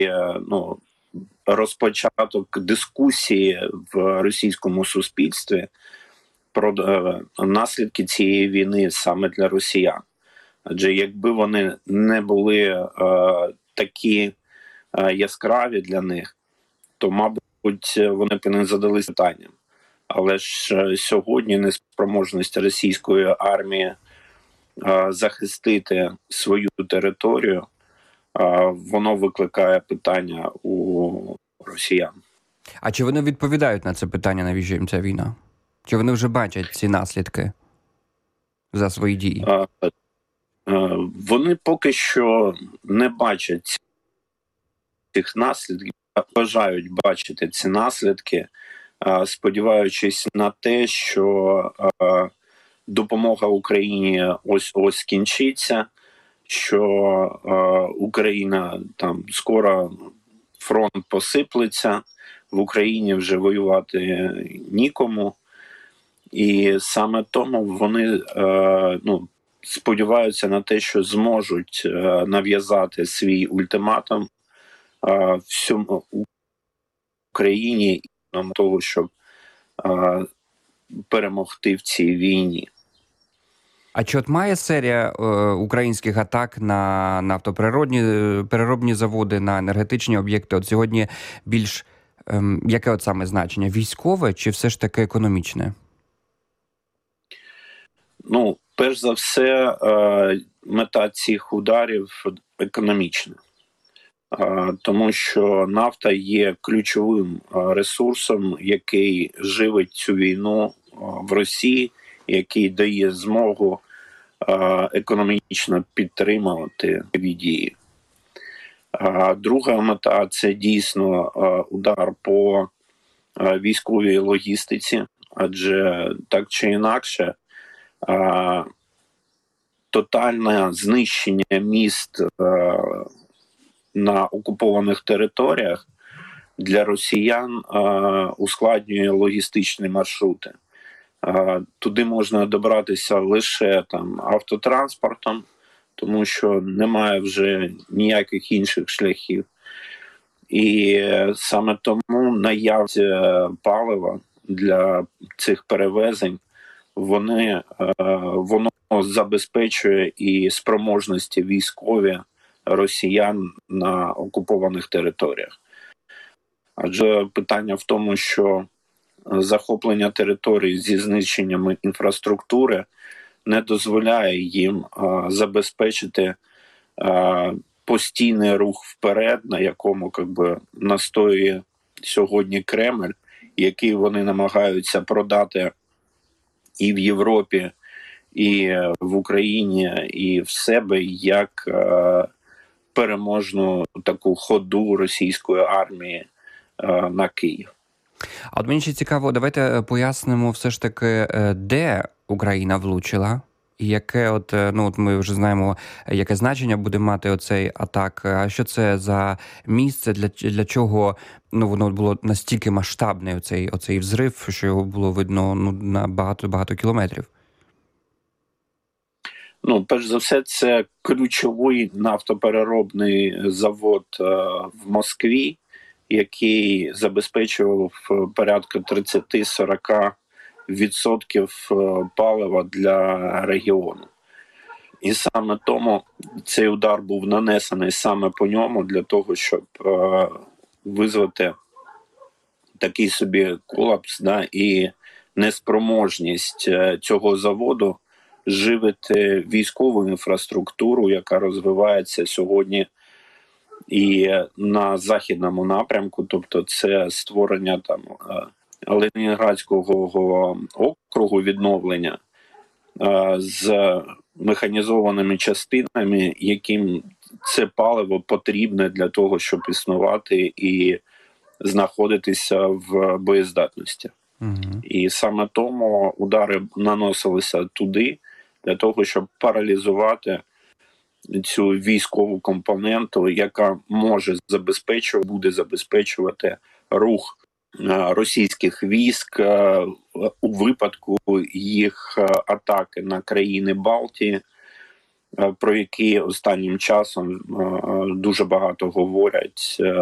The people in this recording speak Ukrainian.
ну, розпочаток дискусії в російському суспільстві про наслідки цієї війни саме для росіян. Адже якби вони не були такі яскраві для них, то, мабуть, вони б не задалися питанням. Але ж сьогодні неспроможність російської армії захистити свою територію, воно викликає питання у росіян. А чи вони відповідають на це питання, навіщо їм ця війна? Чи вони вже бачать ці наслідки за свої дії? Вони поки що не бачать цих наслідків, бажають бачити ці наслідки, сподіваючись на те, що допомога Україні ось скінчиться, що Україна там скоро фронт посиплеться, в Україні вже воювати нікому. І саме тому вони сподіваються на те, що зможуть нав'язати свій ультиматум всьому Україні для того, щоб перемогти в цій війні. А чи от має серія українських атак на нафтопереробні заводи, на енергетичні об'єкти от сьогодні більш, яке от саме значення? Військове чи все ж таки економічне? Ну, перш за все, мета цих ударів економічна. Тому що нафта є ключовим ресурсом, який живить цю війну в Росії, який дає змогу економічно підтримувати дії. Друга мета – це дійсно удар по військовій логістиці, адже так чи інакше тотальне знищення міст на окупованих територіях для росіян ускладнює логістичні маршрути. Туди можна добратися лише там автотранспортом, тому що немає вже ніяких інших шляхів. І саме тому наявність палива для цих перевезень воно забезпечує і спроможності військові росіян на окупованих територіях. Адже питання в тому, що захоплення територій зі знищенням інфраструктури не дозволяє їм забезпечити постійний рух вперед, на якому настоює сьогодні Кремль, який вони намагаються продати і в Європі, і в Україні, і в себе як переможну таку ходу російської армії на Київ. А от мені ще цікаво, давайте пояснимо все ж таки, де Україна влучила, і яке ми вже знаємо, яке значення буде мати оцей атак. А що це за місце, для чого воно було настільки масштабне, оцей взрив, що його було видно на багато кілометрів? Перш за все, це ключовий нафтопереробний завод в Москві, який забезпечував порядка 30-40% палива для регіону. І саме тому цей удар був нанесений саме по ньому, для того, щоб визвати такий собі колапс, і неспроможність цього заводу живити військову інфраструктуру, яка розвивається сьогодні і на західному напрямку, тобто це створення там Ленінградського округу, відновлення з механізованими частинами, яким це паливо потрібне для того, щоб існувати і знаходитися в боєздатності. І саме тому удари наносилися туди, для того, щоб паралізувати цю військову компоненту, яка буде забезпечувати рух російських військ у випадку їх атаки на країни Балтії про які останнім часом дуже багато говорять